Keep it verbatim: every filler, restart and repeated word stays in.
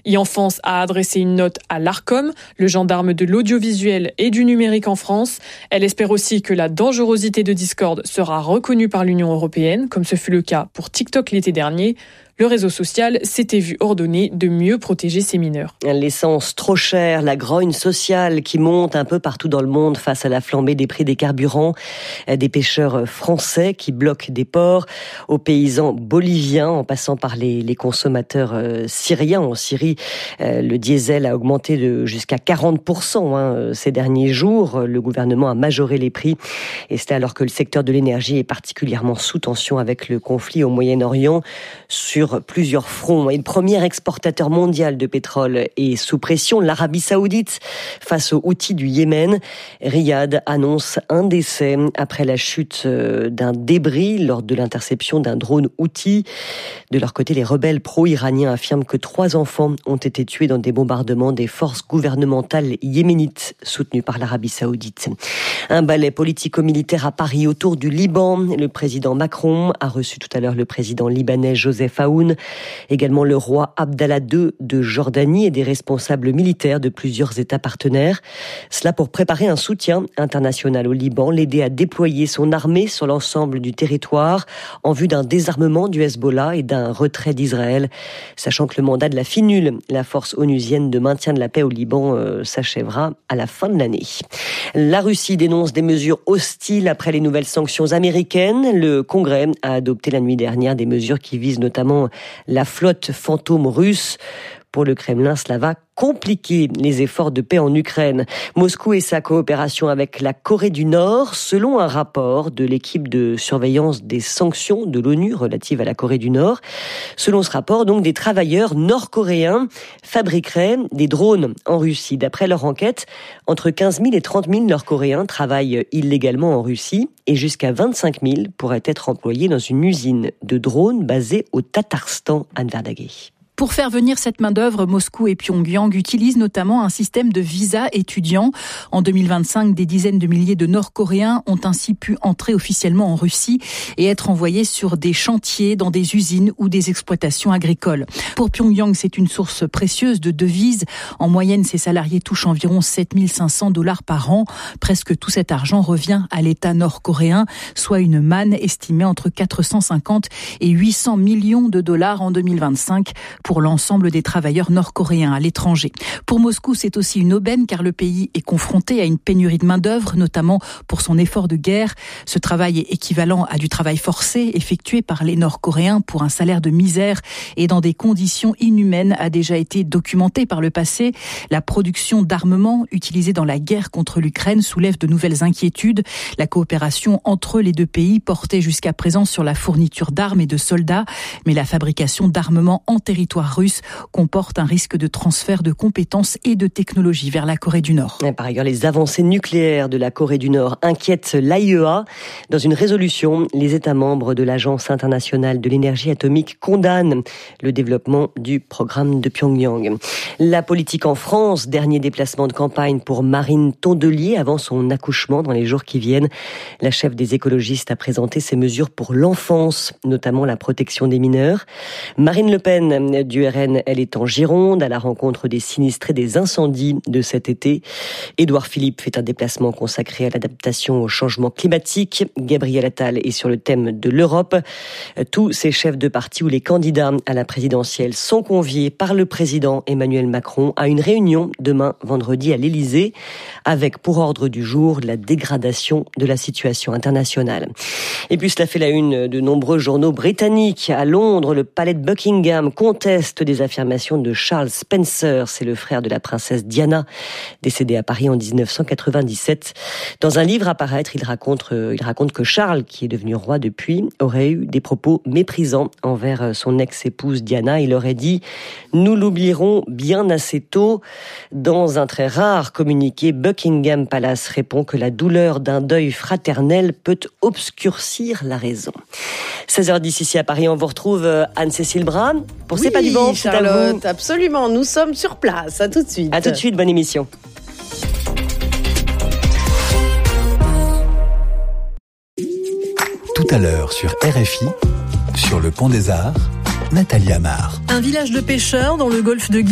e-Enfance a adressé une note à l'Arcom, le gendarme de l'audiovisuel et du numérique en France. Elle espère aussi que la dangerosité de Discord sera reconnue par l'Union européenne, comme ce fut le cas pour TikTok l'été dernier. Le réseau social s'était vu ordonner de mieux protéger ses mineurs. L'essence trop chère, la grogne sociale qui monte un peu partout dans le monde face à la flambée des prix des carburants, des pêcheurs français qui bloquent des ports, aux paysans boliviens en passant par les, les consommateurs syriens. En Syrie, le diesel a augmenté de jusqu'à quarante pour cent hein, ces derniers jours. Le gouvernement a majoré les prix et c'est alors que le secteur de l'énergie est particulièrement sous tension avec le conflit au Moyen-Orient sur plusieurs fronts. Et le premier exportateur mondial de pétrole est sous pression, l'Arabie Saoudite, face aux Houthis du Yémen. Riyad annonce un décès après la chute d'un débris lors de l'interception d'un drone Houthi. De leur côté, les rebelles pro-iraniens affirment que trois enfants ont été tués dans des bombardements des forces gouvernementales yéménites soutenues par l'Arabie Saoudite. Un ballet politico-militaire à Paris autour du Liban. Le président Macron a reçu tout à l'heure le président libanais Joseph Aoun, également le roi Abdallah deux de Jordanie et des responsables militaires de plusieurs États partenaires. Cela pour préparer un soutien international au Liban, l'aider à déployer son armée sur l'ensemble du territoire en vue d'un désarmement du Hezbollah et d'un retrait d'Israël, sachant que le mandat de la FINUL, la force onusienne de maintien de la paix au Liban, euh, s'achèvera à la fin de l'année. La Russie dénonce des mesures hostiles après les nouvelles sanctions américaines. Le Congrès a adopté la nuit dernière des mesures qui visent notamment la flotte fantôme russe. Pour le Kremlin, cela va compliquer les efforts de paix en Ukraine. Moscou et sa coopération avec la Corée du Nord, selon un rapport de l'équipe de surveillance des sanctions de l'ONU relative à la Corée du Nord. Selon ce rapport, donc, des travailleurs nord-coréens fabriqueraient des drones en Russie. D'après leur enquête, entre quinze mille et trente mille nord-coréens travaillent illégalement en Russie et jusqu'à vingt-cinq mille pourraient être employés dans une usine de drones basée au Tatarstan, Anne Verdaguet. Pour faire venir cette main-d'œuvre, Moscou et Pyongyang utilisent notamment un système de visa étudiant. En deux mille vingt-cinq, des dizaines de milliers de Nord-Coréens ont ainsi pu entrer officiellement en Russie et être envoyés sur des chantiers, dans des usines ou des exploitations agricoles. Pour Pyongyang, c'est une source précieuse de devises. En moyenne, ces salariés touchent environ sept mille cinq cents dollars par an. Presque tout cet argent revient à l'État nord-coréen, soit une manne estimée entre quatre cent cinquante et huit cents millions de dollars en deux mille vingt-cinq. Pour l'ensemble des travailleurs nord-coréens à l'étranger. Pour Moscou, c'est aussi une aubaine car le pays est confronté à une pénurie de main-d'œuvre, notamment pour son effort de guerre. Ce travail est équivalent à du travail forcé effectué par les Nord-Coréens pour un salaire de misère et dans des conditions inhumaines a déjà été documenté par le passé. La production d'armements utilisés dans la guerre contre l'Ukraine soulève de nouvelles inquiétudes. La coopération entre les deux pays portait jusqu'à présent sur la fourniture d'armes et de soldats, mais la fabrication d'armements en territoire russe comporte un risque de transfert de compétences et de technologies vers la Corée du Nord. Par ailleurs, les avancées nucléaires de la Corée du Nord inquiètent l'A I E A. Dans une résolution, les États membres de l'Agence internationale de l'énergie atomique condamnent le développement du programme de Pyongyang. La politique en France, dernier déplacement de campagne pour Marine Tondelier avant son accouchement dans les jours qui viennent. La chef des écologistes a présenté ses mesures pour l'enfance, notamment la protection des mineurs. Marine Le Pen du R N, elle est en Gironde à la rencontre des sinistrés des incendies de cet été. Édouard Philippe fait un déplacement consacré à l'adaptation au changement climatique. Gabriel Attal est sur le thème de l'Europe. Tous ces chefs de parti ou les candidats à la présidentielle sont conviés par le président Emmanuel Macron à une réunion demain vendredi à l'Élysée avec pour ordre du jour la dégradation de la situation internationale. Et puis cela fait la une de nombreux journaux britanniques. À Londres, le palais de Buckingham conteste des affirmations de Charles Spencer, c'est le frère de la princesse Diana, décédée à Paris en dix-neuf cent quatre-vingt-dix-sept. Dans un livre à paraître, il raconte, il raconte que Charles, qui est devenu roi depuis, aurait eu des propos méprisants envers son ex-épouse Diana. Il aurait dit « Nous l'oublierons bien assez tôt ». Dans un très rare communiqué, Buckingham Palace répond que la douleur d'un deuil fraternel peut obscurcir la raison. seize heures dix ici à Paris, on vous retrouve Anne-Cécile Bras pour oui, C'est pas du bon, Charlotte, c'est à vous. Absolument, nous sommes sur place. À tout de suite. À tout de suite, bonne émission. Tout à l'heure sur R F I, sur le Pont des Arts, Nathalie Amar. Un village de pêcheurs dans le golfe de Guinée.